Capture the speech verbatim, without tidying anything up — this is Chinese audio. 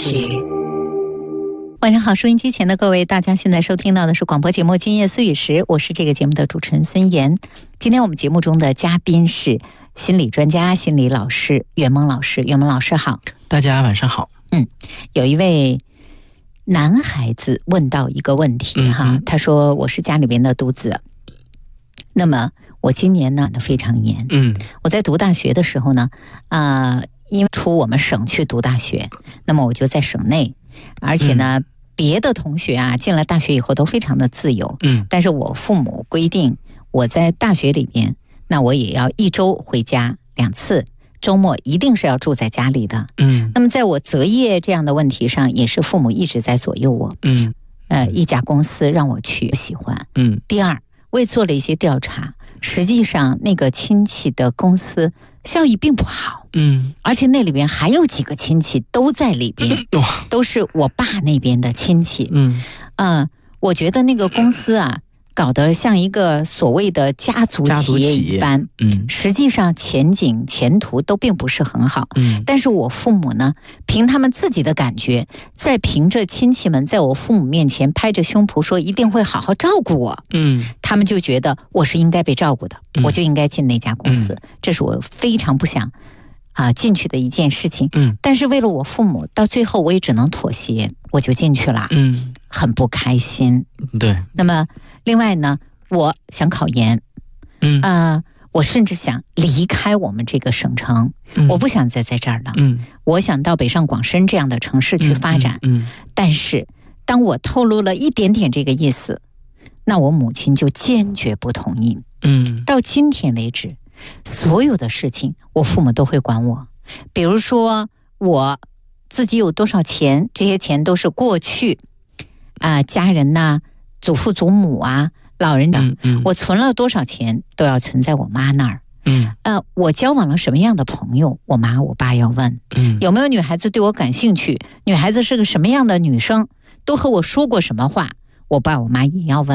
时。晚上好，收音机前的各位，大家现在收听到的是广播节目《今夜思语时》，我是这个节目的主持人孙岩。今天我们节目中的嘉宾是心理专家、心理老师袁蒙老师。袁蒙老师好。 大家晚上好。 嗯，有一位男孩子问到一个问题哈， 嗯、 他说我是家里边的独子，那么我今年呢非常严， 嗯， 我在读大学的时候呢，啊、呃，因为出我们省去读大学，那么我就在省内，而且呢、嗯、别的同学啊进了大学以后都非常的自由， 嗯， 但是我父母规定我在大学里边，那我也要一周回家两次，周末一定是要住在家里的， 嗯， 那么在我择业这样的问题上，也是父母一直在左右我， 嗯， 呃，一家公司让我去喜欢， 嗯， 第二，我也做了一些调查，实际上那个亲戚的公司效益并不好， 嗯， 而且那里边还有几个亲戚都在里边，都是我爸那边的亲戚， 嗯， 呃，我觉得那个公司啊，搞得像一个所谓的家族企业一般， 嗯， 实际上前景前途都并不是很好， 嗯， 但是我父母呢，凭他们自己的感觉，再凭着亲戚们在我父母面前拍着胸脯说一定会好好照顾我， 嗯， 他们就觉得我是应该被照顾的， 嗯、 我就应该进那家公司， 嗯、 这是我非常不想啊进去的一件事情， 嗯， 但是为了我父母，到最后我也只能妥协，我就进去了， 嗯， 很不开心， 对。 那么另外呢，我想考研， 嗯呃，我甚至想离开我们这个省城， 嗯、 我不想再在这儿了， 嗯， 我想到北上广深这样的城市去发展， 嗯，嗯嗯但是当我透露了一点点这个意思，那我母亲就坚决不同意， 嗯， 到今天为止，所有的事情我父母都会管我，比如说我自己有多少钱，这些钱都是过去啊、呃、家人呐、祖父祖母啊、老人的、 嗯嗯、 我存了多少钱都要存在我妈那儿。 嗯， 呃，我交往了什么样的朋友，我妈我爸要问。 嗯， 有没有女孩子对我感兴趣？女孩子是个什么样的女生？都和我说过什么话？我爸我妈也要问。